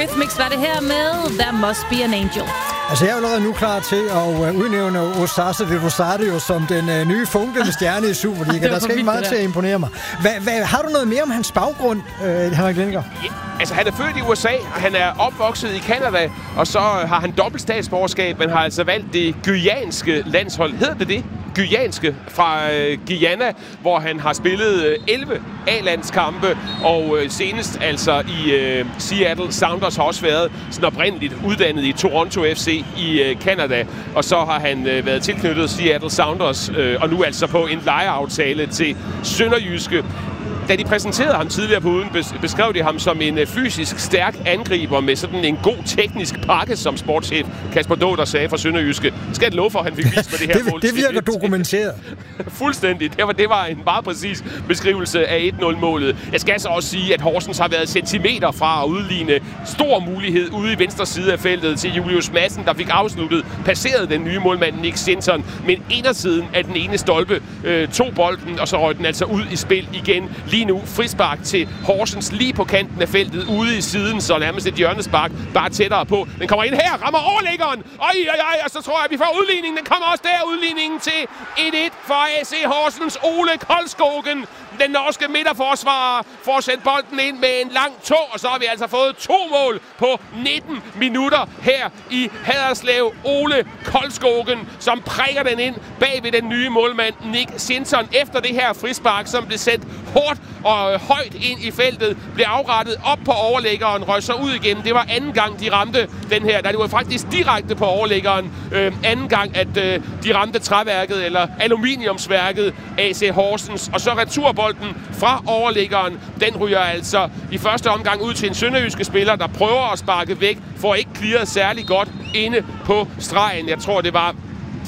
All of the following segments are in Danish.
Eurythmics var det her med There Must Be an Angel. Altså, jeg er allerede nu klar til at udnævne Osaze Virusario som den nye funklende stjerne i Superliga. Der skal ikke meget til at imponere mig. Har du noget mere om hans baggrund, Henrik Lindgaard? Ja, altså, han er født i USA, og han er opvokset i Canada, og så har han dobbelt statsborgerskab, men har altså valgt det guyaniske landshold. Hedder det? Guyaniske fra Guyana, hvor han har spillet 11 A-landskampe, og senest altså i Seattle Sounders har også været sådan oprindeligt uddannet i Toronto FC i Canada, og så har han været tilknyttet Seattle Sounders, og nu altså på en lejeaftale til Sønderjyske. Da de præsenterede ham tidligere på ugen, beskrev de ham som en fysisk stærk angriber med sådan en god teknisk pakke, som sportschef Kasper Dåder sagde fra Sønderjyske. Skal jeg love for, at han fik vist med det her mål. Det virker dokumenteret. Fuldstændig. Det var en meget præcis beskrivelse af 1-0-målet. Jeg skal så også sige, at Horsens har været centimeter fra at udligne stor mulighed ude i venstre side af feltet til Julius Madsen, der fik afsluttet, passeret den nye målmand Nick Sinton, men indersiden af den ene stolpe tog bolden, og så røg den altså ud i spil igen. Lige nu frispark til Horsens lige på kanten af feltet, ude i siden, så nærmest et hjørnespark, bare tættere på. Den kommer ind her, rammer overliggeren. Og så tror jeg, at vi får udligningen. Den kommer også der, udligningen til 1-1 for AC Horsens. Ole Koldskogen, den norske midterforsvarer, får sendt bolden ind med en lang tå, og så har vi altså fået 2 mål på 19 minutter her i Haderslev. Ole Koldskogen, som prikker den ind bag ved den nye målmand Nick Sinton efter det her frispark, som blev sendt hårdt og højt ind i feltet, blev afrettet op på overlæggeren, røg så ud igen. Det var anden gang, de ramte den her. Det var faktisk direkte på overlæggeren. Anden gang, at de ramte træværket eller aluminiumsværket AC Horsens, og så returbolden fra overlæggeren. Den ryger altså i første omgang ud til en sønderjyske spiller, der prøver at sparke væk, får ikke clearet særlig godt inde på stregen. Jeg tror, det var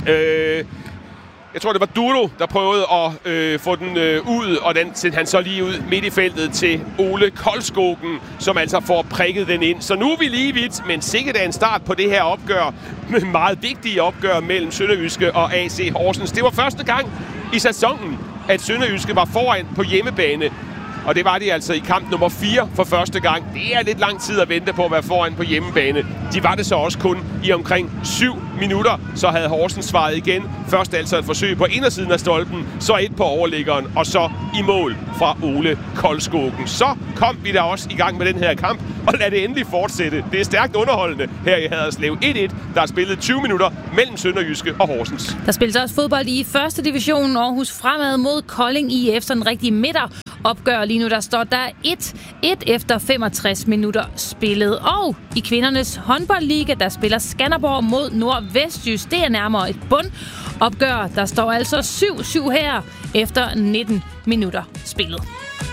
Duro, der prøvede at få den ud, og den sendte han så lige ud midt i feltet til Ole Koldskogen, som altså får prikket den ind. Så nu er vi lige vidt, men sikkert er en start på det her opgør, meget vigtige opgør mellem Sønderjyske og AC Horsens. Det var første gang i sæsonen, at Sønderjyske var foran på hjemmebane. Og det var de altså i kamp nummer 4 for første gang. Det er lidt lang tid at vente på at være foran på hjemmebane. De var det så også kun i omkring 7 minutter. Så havde Horsens svaret igen. Først altså et forsøg på indersiden af stolpen, så et på overliggeren, og så i mål fra Ole Koldskogen. Så kom vi da også i gang med den her kamp, og lad det endelig fortsætte. Det er stærkt underholdende her i Haderslev. 1-1, der er spillet 20 minutter mellem Sønderjyske og Horsens. Der spilles også fodbold i første division. Aarhus Fremad mod Kolding IF, så den rigtige midteropgør lige nu. Der står der 1-1 efter 65 minutter spillet. Og i kvindernes håndboldliga, der spiller Skanderborg mod Nordvestjys. Det er nærmere et bundopgør. Der står altså 7-7 her efter 19 minutter spillet.